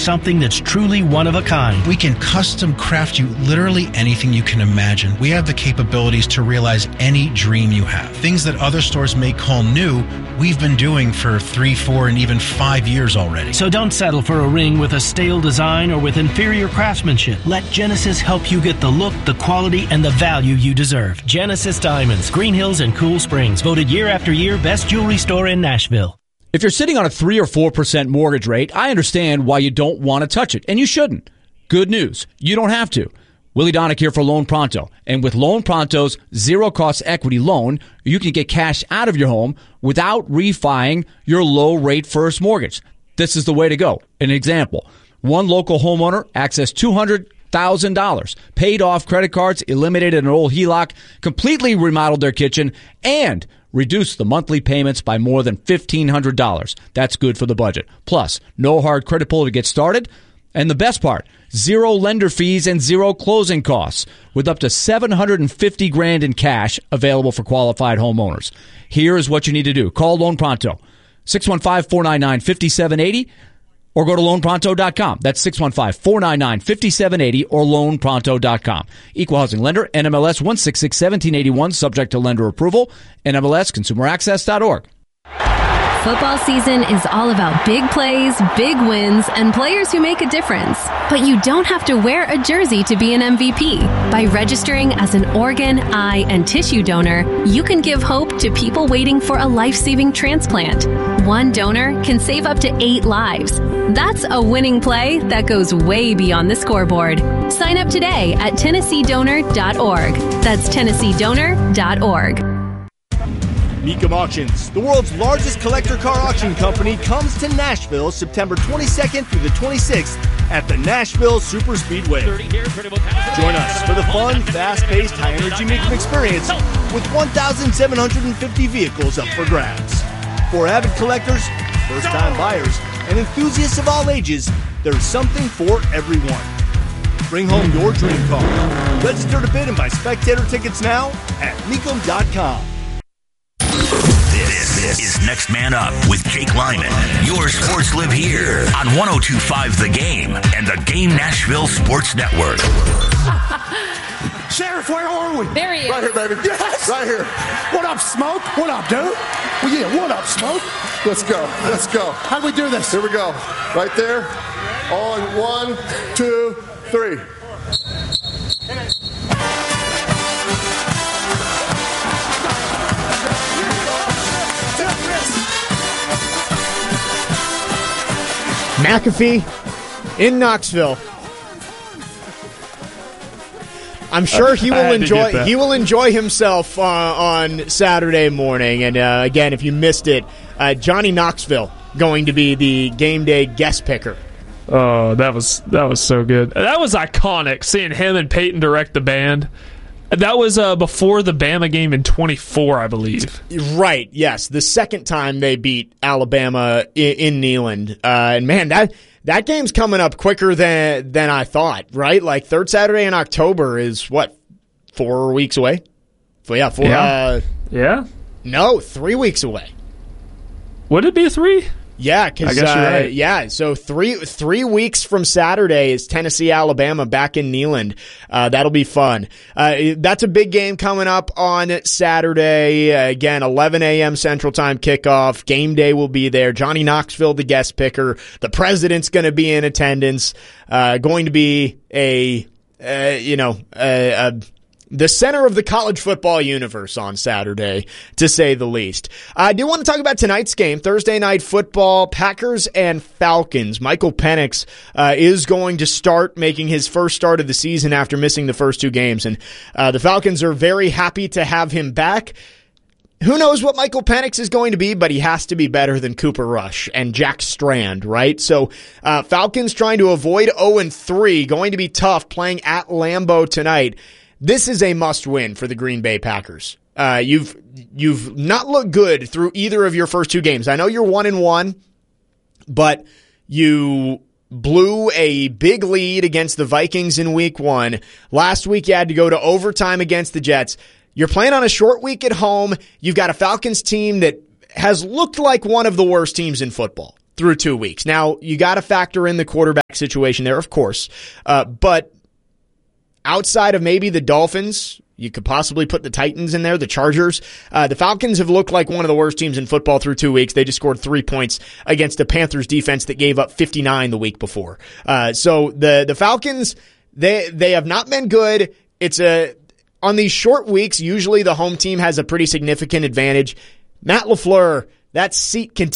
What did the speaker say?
something that's truly one of a kind. We can custom craft you literally anything you can imagine. We have the capabilities to realize any dream you have. Things that other stores may call new, we've been doing for 3, 4, and even 5 years already. So don't settle for a ring with a stale design or with inferior craftsmanship. Let Genesis help you get the look, the quality, and the value you deserve. Genesis Diamonds, Green Hills and Cool Springs, voted year after year best jewelry store in Nashville. If you're sitting on a 3 or 4% mortgage rate, I understand why you don't want to touch it, and you shouldn't. Good news, you don't have to. Willie Donick here for Loan Pronto. And with Loan Pronto's zero-cost equity loan, you can get cash out of your home without refining your low-rate first mortgage. This is the way to go. An example, one local homeowner accessed $200,000, paid off credit cards, eliminated an old HELOC, completely remodeled their kitchen, and reduce the monthly payments by more than $1,500. That's good for the budget. Plus, no hard credit pull to get started. And the best part, zero lender fees and zero closing costs with up to $750,000 in cash available for qualified homeowners. Here is what you need to do. Call Loan Pronto, 615-499-5780, or go to loanpronto.com. That's 615-499-5780 or loanpronto.com. Equal housing lender, NMLS 1661781, subject to lender approval, NMLSconsumeraccess.org. Football season is all about big plays, big wins, and players who make a difference. But you don't have to wear a jersey to be an MVP. By registering as an organ, eye, and tissue donor, you can give hope to people waiting for a life-saving transplant. One donor can save up to 8 lives. That's a winning play that goes way beyond the scoreboard. Sign up today at TennesseeDonor.org. That's TennesseeDonor.org. Mecum Auctions, the world's largest collector car auction company, comes to Nashville September 22nd through the 26th at the Nashville Super Speedway. Join us for the fun, fast-paced, high-energy Mecum experience with 1,750 vehicles up for grabs. For avid collectors, first-time buyers, and enthusiasts of all ages, there's something for everyone. Bring home your dream car. Register to bid and buy spectator tickets now at Mecum.com. This is Next Man Up with Jake Lyman. Your sports live here on 102.5 The Game and the Game Nashville Sports Network. Sheriff, where are we? There he is. Right here, baby. Yes. Right here. What up, Smoke? What up, dude? Well, yeah, what up, Smoke? Let's go. Let's go. How do we do this? Here we go. Right there. On 1, 2, 3. McAfee in Knoxville. I'm sure he will enjoy himself on Saturday morning. And again, if you missed it, Johnny Knoxville going to be the game day guest picker. Oh, that was so good. That was iconic, seeing him and Peyton direct the band. That was before the Bama game in 24, I believe. Right, yes. The second time they beat Alabama in Neyland. And man, that game's coming up quicker than I thought, right? Like, third Saturday in October is, what, 4 weeks away? No, 3 weeks away. Would it be 3? Yeah, because right. Yeah, so three weeks from Saturday is Tennessee, Alabama back in Neyland. That'll be fun. That's a big game coming up on Saturday. Again, 11 a.m. Central Time kickoff. Game day will be there. Johnny Knoxville, the guest picker. The president's going to be in attendance. Going to be the center of the college football universe on Saturday, to say the least. I do want to talk about tonight's game, Thursday Night Football, Packers and Falcons. Michael Penix is going to start, making his first start of the season after missing the first 2 games. And the Falcons are very happy to have him back. Who knows what Michael Penix is going to be, but he has to be better than Cooper Rush and Jack Strand, right? So Falcons trying to avoid 0-3, going to be tough, playing at Lambeau tonight. This is a must-win for the Green Bay Packers. You've not looked good through either of your first 2 games. I know you're 1-1, but you blew a big lead against the Vikings in week 1. Last week you had to go to overtime against the Jets. You're playing on a short week at home. You've got a Falcons team that has looked like one of the worst teams in football. through 2 weeks. Now, you got to factor in the quarterback situation there, of course. But outside of maybe the Dolphins, you could possibly put the Titans in there, the Chargers. The Falcons have looked like one of the worst teams in football through 2 weeks. They just scored 3 points against the Panthers defense that gave up 59 the week before. So the Falcons, they have not been good. On these short weeks, usually the home team has a pretty significant advantage. Matt LaFleur, that seat continues